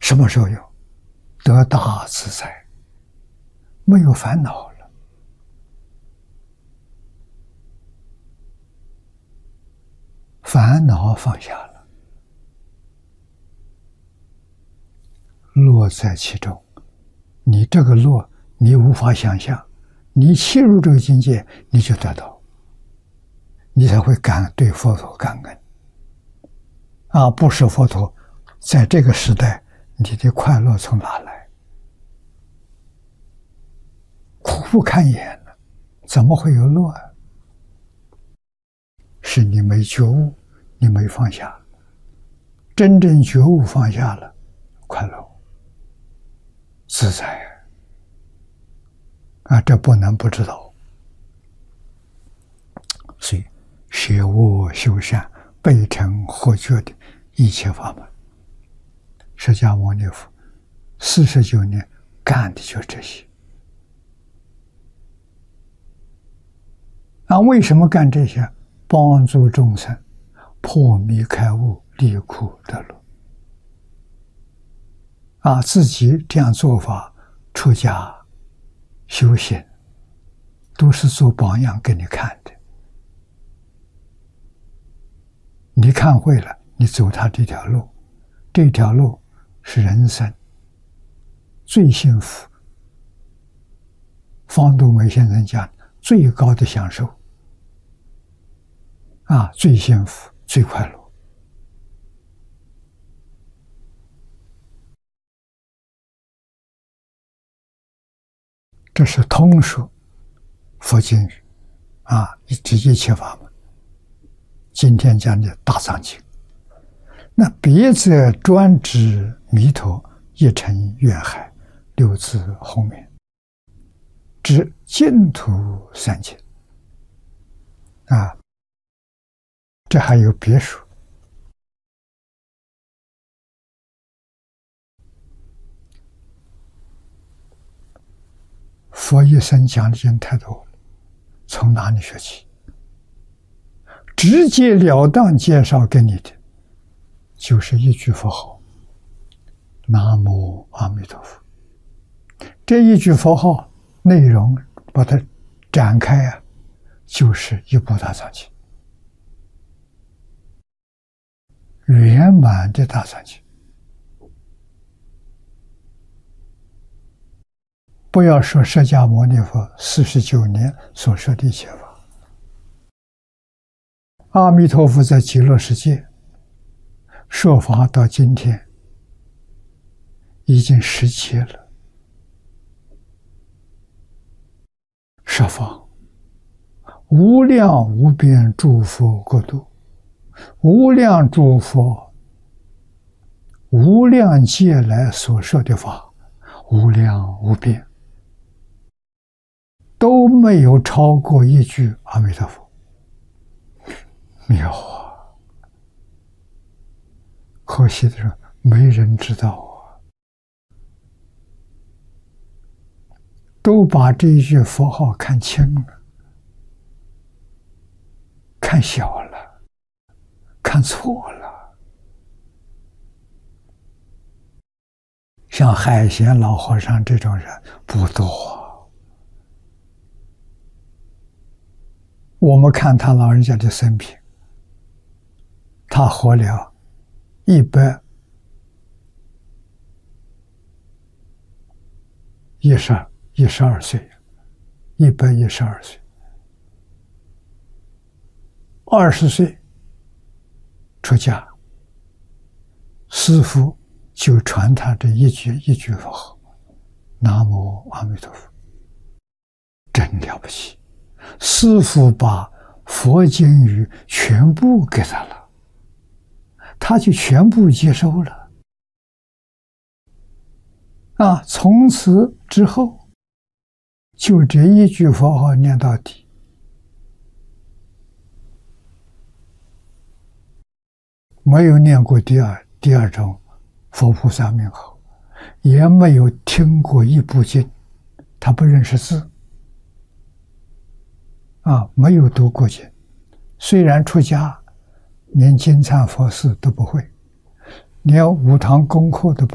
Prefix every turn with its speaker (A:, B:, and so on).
A: 什么时候有？得大自在，没有烦恼了。烦恼放下了，乐在其中。你这个乐，你无法想象。你切入这个境界，你就得到，你才会对佛陀感恩。不是佛陀，在这个时代，你的快乐从哪来？苦不堪言了，怎么会有乐啊？是你没觉悟，你没放下。真正觉悟放下了，快乐自在这不能不知道。所以学恶修善，备成活觉的一切法门，释迦牟尼佛49年干的就是这些。为什么干这些？帮助众生破迷开悟，离苦得乐。自己这样做法，出家修行，都是做榜样给你看的。你看会了，你走他这条路，这条路是人生最幸福。方东梅先生讲，最高的享受，最幸福，最快乐。这是通说佛经语一切法门。今天讲的大藏经，那别则专指弥陀，一尘愿海，六字后面指净土三经这还有别说。佛一生讲的经太多了，从哪里学起？直截了当介绍给你的就是一句佛号，南无阿弥陀佛。这一句佛号内容把它展开就是一部大藏经，圆满的大藏经。不要说释迦牟尼佛49年所说的一切法，阿弥陀佛在极乐世界说法到今天已经17了，十方无量无边诸佛国度，无量诸佛无量劫来所说的法，无量无边，都没有超过一句阿弥陀佛。妙啊！可惜的是没人知道都把这一句佛号看轻了，看小了，看错了。像海贤老和尚这种人不多。我们看他老人家的生平，他活了112岁，112岁，20岁出家，师父就传他这一句佛号，南无阿弥陀佛，真了不起。师父把佛经语全部给他了，他就全部接收了。从此之后，就这一句佛号念到底，没有念过第二种佛菩萨名号，也没有听过一部经，他不认识字。没有读过经，虽然出家，连金忏佛事都不会，连5堂功课都不会。